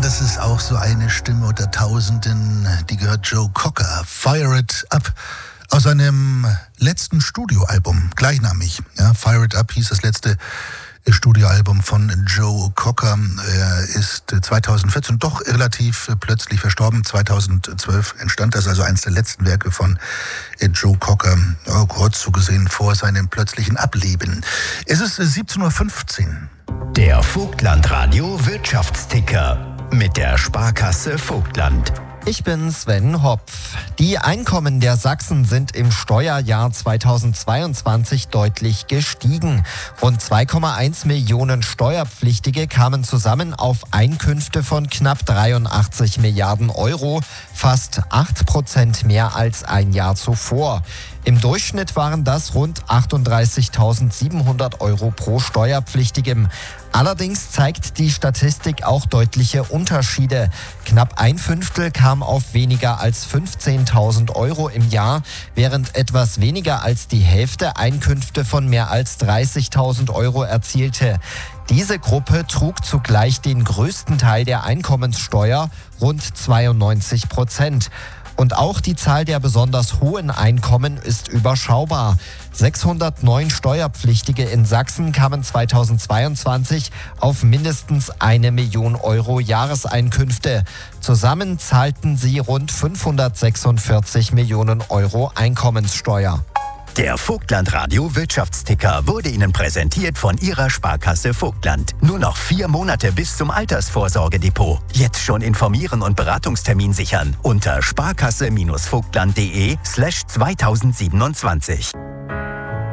das ist auch so eine Stimme unter Tausenden, die gehört Joe Cocker. Fire It Up. Aus seinem letzten Studioalbum, gleichnamig. Ja, Fire It Up hieß das letzte Studioalbum von Joe Cocker. Er ist 2014 doch relativ plötzlich verstorben. 2012 entstand das, also eines der letzten Werke von Joe Cocker. Ja, kurz so gesehen vor seinem plötzlichen Ableben. Es ist 17:15 Uhr. Der Vogtland-Radio Wirtschaftsticker mit der Sparkasse Vogtland. Ich bin Sven Hopf. Die Einkommen der Sachsen sind im Steuerjahr 2022 deutlich gestiegen. Rund 2,1 Millionen Steuerpflichtige kamen zusammen auf Einkünfte von knapp 83 Milliarden Euro, fast 8% mehr als ein Jahr zuvor. Im Durchschnitt waren das rund 38.700 Euro pro Steuerpflichtigem. Allerdings zeigt die Statistik auch deutliche Unterschiede. Knapp ein Fünftel kam auf weniger als 15.000 Euro im Jahr, während etwas weniger als die Hälfte Einkünfte von mehr als 30.000 Euro erzielte. Diese Gruppe trug zugleich den größten Teil der Einkommenssteuer, rund 92%. Und auch die Zahl der besonders hohen Einkommen ist überschaubar. 609 Steuerpflichtige in Sachsen kamen 2022 auf mindestens 1 Million Euro Jahreseinkünfte. Zusammen zahlten sie rund 546 Millionen Euro Einkommenssteuer. Der Vogtland-Radio Wirtschaftsticker wurde Ihnen präsentiert von Ihrer Sparkasse Vogtland. Nur noch 4 Monate bis zum Altersvorsorgedepot. Jetzt schon informieren und Beratungstermin sichern unter sparkasse-vogtland.de/2027.